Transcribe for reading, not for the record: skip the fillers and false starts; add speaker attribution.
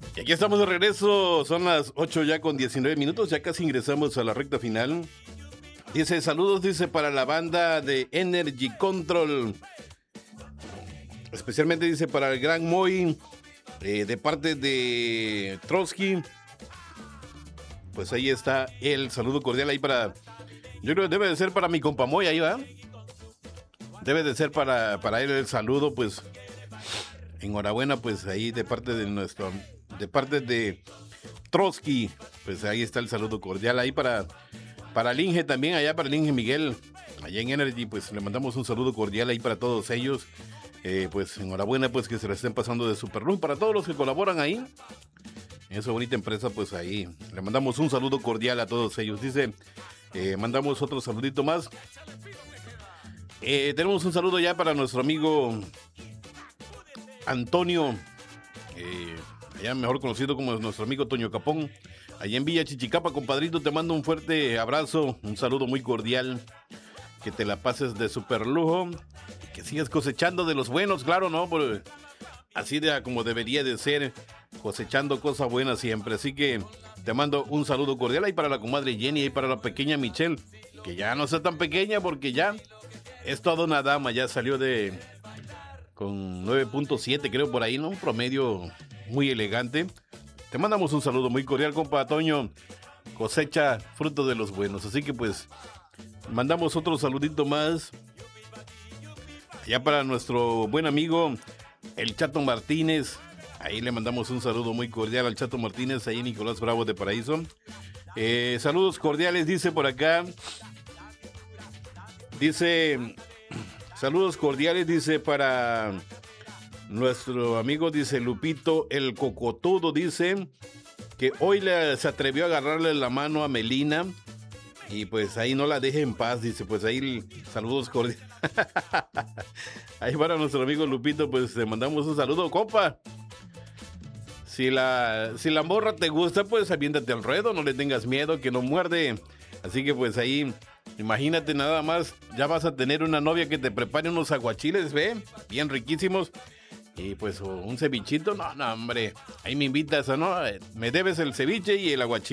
Speaker 1: Y aquí estamos de regreso, son las 8 ya con 19 minutos, ya casi ingresamos a la recta final. Dice, saludos, dice, para la banda de Energy Control. Especialmente dice para el Gran Moy, de parte de Trotsky. Pues ahí está el saludo cordial ahí para... Yo creo que debe de ser para mi compa Moy, ahí va. Debe de ser para él el saludo, pues... Enhorabuena, pues ahí de parte de Trotsky, pues ahí está el saludo cordial ahí para el Inge también, allá para el Inge Miguel, allá en Energy, pues le mandamos un saludo cordial ahí para todos ellos, pues enhorabuena, pues que se la estén pasando de super luz, para todos los que colaboran ahí, en esa bonita empresa, pues ahí le mandamos un saludo cordial a todos ellos. Dice, mandamos otro saludito más, tenemos un saludo ya para nuestro amigo Antonio, allá mejor conocido como nuestro amigo Toño Capón, allá en Villa Chichicapa, compadrito, te mando un fuerte abrazo, un saludo muy cordial, que te la pases de super lujo, que sigas cosechando de los buenos, claro, ¿no? Así de como debería de ser, cosechando cosas buenas siempre, así que te mando un saludo cordial ahí para la comadre Jenny, ahí para la pequeña Michelle, que ya no sea tan pequeña porque ya es toda una dama, ya salió con 9.7 creo por ahí, ¿no? Un promedio muy elegante. Te mandamos un saludo muy cordial, compa Toño. Cosecha fruto de los buenos. Así que pues mandamos otro saludito más. Allá para nuestro buen amigo, el Chato Martínez. Ahí le mandamos un saludo muy cordial al Chato Martínez, ahí Nicolás Bravo de Paraíso. Saludos cordiales, dice por acá. Dice... Saludos cordiales, dice, para nuestro amigo, dice Lupito, el cocotudo, dice, que hoy se atrevió a agarrarle la mano a Melina y pues ahí no la deje en paz, dice, pues ahí saludos cordiales. Ahí para nuestro amigo Lupito, pues le mandamos un saludo, compa. Si la morra te gusta, pues aviéntate al ruedo, no le tengas miedo, que no muerde. Así que pues ahí... Imagínate nada más, ya vas a tener una novia que te prepare unos aguachiles, ¿ve? Bien riquísimos. Y pues un cevichito, no, hombre. Ahí me invitas, ¿no? Me debes el ceviche y el aguachile.